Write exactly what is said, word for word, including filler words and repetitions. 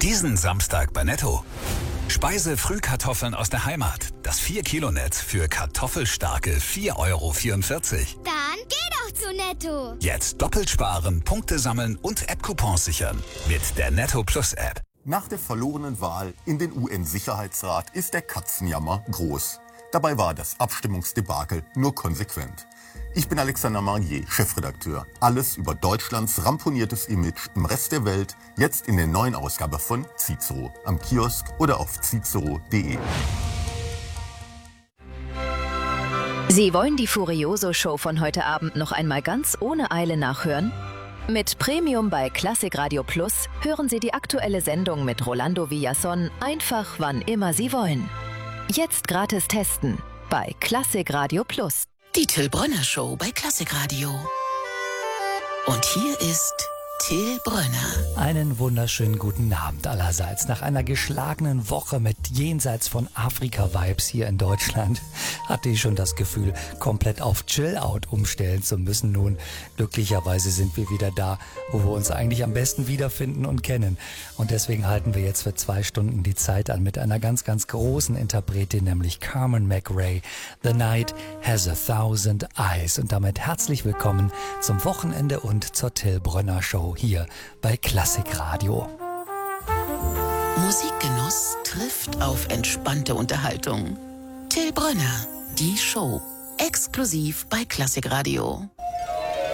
Diesen Samstag bei Netto. Speise-Frühkartoffeln aus der Heimat. Das vier Kilo Netz für kartoffelstarke vier Euro vierundvierzig. Dann geh doch zu Netto. Jetzt doppelt sparen, Punkte sammeln und App-Coupons sichern. Mit der Netto Plus App. Nach der verlorenen Wahl in den U N-Sicherheitsrat ist der Katzenjammer groß. Dabei war das Abstimmungsdebakel nur konsequent. Ich bin Alexander Marnier, Chefredakteur. Alles über Deutschlands ramponiertes Image im Rest der Welt, jetzt in der neuen Ausgabe von Cicero, am Kiosk oder auf cicero punkt de. Sie wollen die Furioso-Show von heute Abend noch einmal ganz ohne Eile nachhören? Mit Premium bei Klassik Radio Plus hören Sie die aktuelle Sendung mit Rolando Villazón einfach wann immer Sie wollen. Jetzt gratis testen bei Klassik Radio Plus. Die Till Brönner Show bei Klassik Radio. Und hier ist Till Brönner. Einen wunderschönen guten Abend allerseits. Nach einer geschlagenen Woche mit jenseits von Afrika-Vibes hier in Deutschland hatte ich schon das Gefühl, komplett auf Chill-Out umstellen zu müssen. Nun, glücklicherweise sind wir wieder da, wo wir uns eigentlich am besten wiederfinden und kennen. Und deswegen halten wir jetzt für zwei Stunden die Zeit an mit einer ganz, ganz großen Interpretin, nämlich Carmen McRae. The Night Has a Thousand Eyes. Und damit herzlich willkommen zum Wochenende und zur Till Brönner Show hier bei Klassik Radio. Musikgenuss trifft auf entspannte Unterhaltung. Till Brönner, die Show, exklusiv bei Klassik Radio.